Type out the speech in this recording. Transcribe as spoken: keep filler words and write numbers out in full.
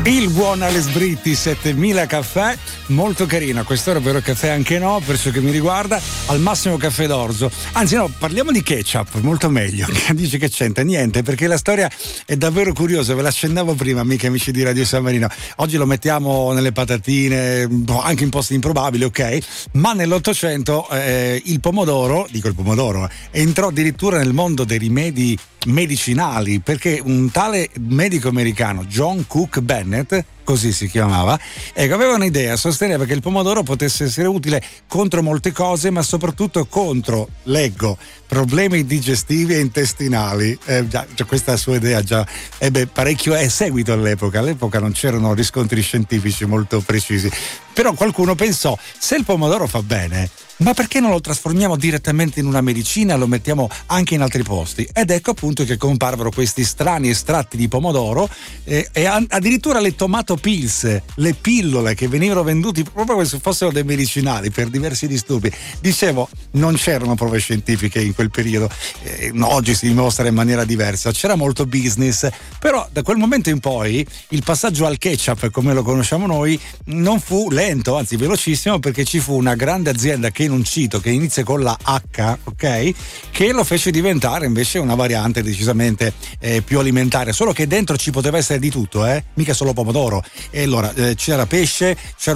Il buon Alex Britti, settemila caffè, molto carino. A quest'ora vero caffè anche no, per ciò che mi riguarda, al massimo caffè d'orzo. Anzi no, parliamo di ketchup, molto meglio. Dici che c'entra? Niente, perché la storia è davvero curiosa, ve la accennavo prima, amiche e amici di Radio San Marino. Oggi lo mettiamo nelle patatine, anche in posti improbabili, ok? Ma nell'Ottocento eh, il pomodoro, dico il pomodoro, entrò addirittura nel mondo dei rimedi medicinali, perché un tale medico americano, John Cook Bennett, così si chiamava, ecco, aveva un'idea, sosteneva che il pomodoro potesse essere utile contro molte cose, ma soprattutto contro, leggo, problemi digestivi e intestinali. Eh, già, già questa sua idea già ebbe parecchio è seguito all'epoca. All'epoca non c'erano riscontri scientifici molto precisi, però qualcuno pensò: se il pomodoro fa bene, ma perché non lo trasformiamo direttamente in una medicina e lo mettiamo anche in altri posti? Ed ecco appunto che comparvero questi strani estratti di pomodoro eh, e addirittura le tomato pills, le pillole che venivano venduti proprio come se fossero dei medicinali per diversi disturbi. Dicevo, non c'erano prove scientifiche in quel periodo, eh, oggi si dimostra in maniera diversa, c'era molto business, però da quel momento in poi il passaggio al ketchup, come lo conosciamo noi, non fu lento, anzi velocissimo, perché ci fu una grande azienda che non cito, che inizia con la H, ok, che lo fece diventare invece una variante decisamente eh, più alimentare, solo che dentro ci poteva essere di tutto, eh, mica solo pomodoro. E allora eh, c'era pesce, c'era